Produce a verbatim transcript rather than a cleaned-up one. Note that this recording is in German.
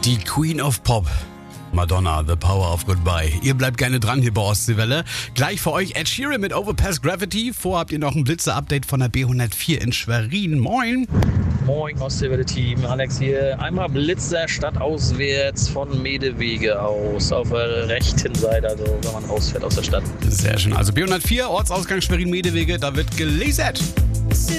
Die Queen of Pop. Madonna, The Power of Goodbye. Ihr bleibt gerne dran hier bei Ostseewelle. Gleich für euch Ed Sheeran mit Overpass Gravity. Vorher habt ihr noch ein Blitzer-Update von der B hundertvier in Schwerin. Moin. Moin Ostseewelle-Team, Alex hier. Einmal Blitzer stadtauswärts von Medewege aus, auf der rechten Seite, also wenn man rausfährt aus der Stadt. Sehr schön. Also B hundertvier, Ortsausgang Schwerin-Medewege, da wird gelasert.